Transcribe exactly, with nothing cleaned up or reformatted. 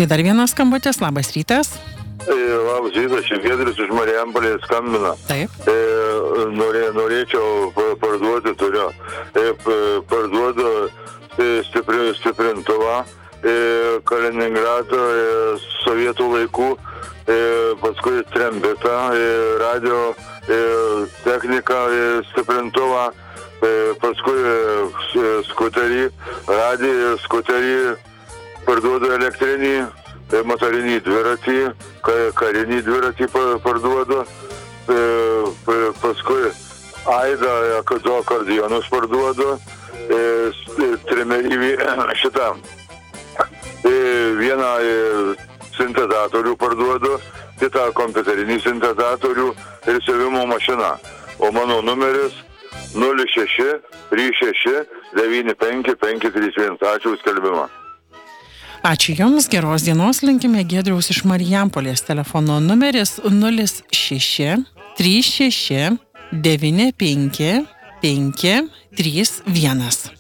Štai dar vienas skambutis, labas rytas. E, labas rytas, čia Giedrius iš Marijampolės skambina. Taip. E, norė, norėčiau parduoti, turiu. E, parduodu stipri, stiprintuvą e, Kaliningrado e, sovietų laikų, e, paskui trembitą, e, radio e, techniką, e, stiprintuvą, e, paskui e, skuterį, radiją, skuterį, parduodu elektrinį, motorinį dviratį, karinį dviratį parduodu, paskui aidą, du akordionus parduodu, šitą vieną sintetizatorių parduodu, kitą kompiuterinį sintetizatorių ir siuvimo mašiną. O mano numeris nulis šeši trys šeši devyni penki penki trys vienas. Ačiū už skelbimą. Ačiū Jums, geros dienos linkime. Giedriaus iš Marijampolės telefono numeris nulis šeši trys šeši devyni penki penki trys vienas.